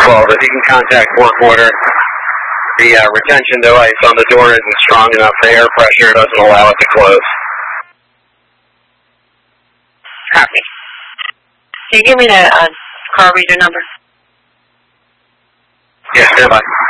12. If you can contact Fort Porter, the retention device on the door isn't strong enough. The air pressure doesn't allow it to close. Copy. Can you give me the car reader number? Yes, stand by.